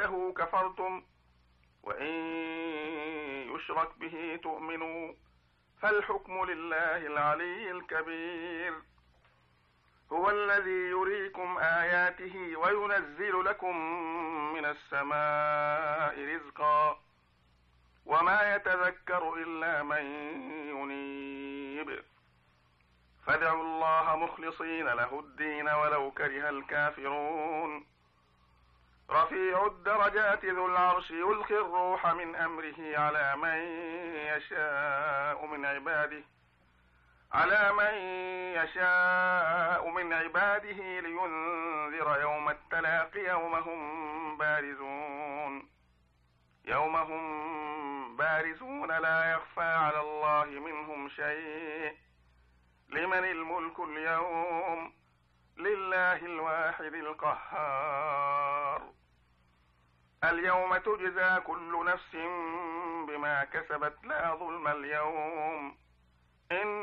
فعلته كفرتم وإن يشرك به تؤمنوا فالحكم لله العلي الكبير. هو الذي يريكم آياته وينزل لكم من السماء رزقا وما يتذكر إلا من ينيب. فادعوا الله مخلصين له الدين ولو كره الكافرون. رفيع الدرجات ذو العرش يلقي الروح من أمره على من يشاء من عباده لينذر يوم التلاق يوم هم بارزون لا يخفى على الله منهم شيء. لمن الملك اليوم؟ لله الواحد القهار. اليوم تجزى كل نفس بما كسبت لا ظلم اليوم